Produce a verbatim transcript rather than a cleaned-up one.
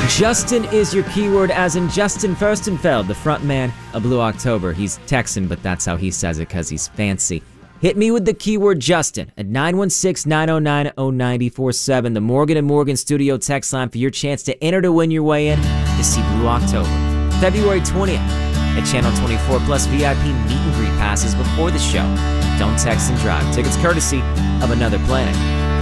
Justin is your keyword, as in Justin Furstenfeld, the front man of Blue October. He's Texan, but that's how he says it because he's fancy. Hit me with the keyword Justin at nine one six, nine oh nine, oh nine four seven, the Morgan and Morgan studio text line for your chance to enter to win your way in to see Blue October. February twentieth at Channel twenty-four, plus V I P meet and greet passes before the show. Don't text and drive. Tickets courtesy of Another Planet.